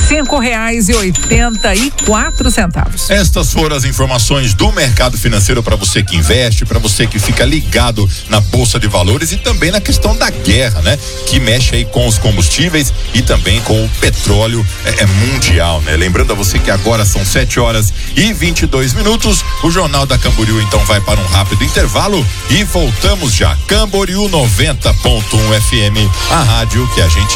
R$5,84. Estas foram as informações do mercado financeiro para você que investe, para você que fica ligado na Bolsa de Valores e também na questão da guerra, né? Que mexe aí com os combustíveis e também com o petróleo mundial, né? Lembrando a você que agora são 7h22. O Jornal da Camboriú então vai para um rápido intervalo e voltamos já. Camboriú 90.1 FM, a rádio que a gente